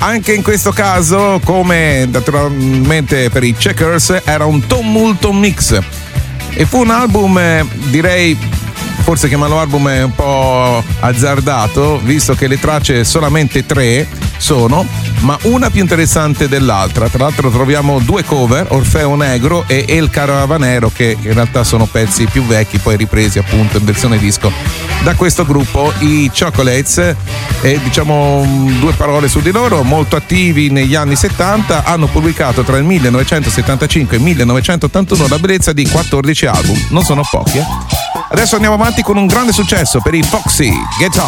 Anche in questo caso, come naturalmente per i Checkers, era un tumulto mix e fu un album, direi, forse chiamarlo album è un po' azzardato, visto che le tracce solamente 3 sono, ma una più interessante dell'altra. Tra l'altro troviamo 2 cover, Orfeo Negro e El Caravanero, che in realtà sono pezzi più vecchi, poi ripresi appunto in versione disco da questo gruppo, i Chocolates. E diciamo 2 parole su di loro: molto attivi negli anni 70, hanno pubblicato tra il 1975 e il 1981 la bellezza di 14 album, non sono pochi. Adesso andiamo avanti con un grande successo per i Foxy, Get On.